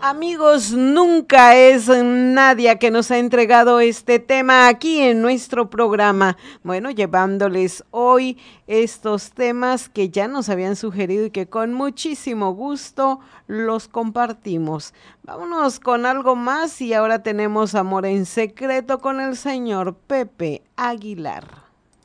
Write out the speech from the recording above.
Amigos, nunca es Nadia que nos ha entregado este tema aquí en nuestro programa. Bueno, llevándoles hoy estos temas que ya nos habían sugerido y que con muchísimo gusto los compartimos. Vámonos con algo más y ahora tenemos Amor en Secreto con el señor Pepe Aguilar.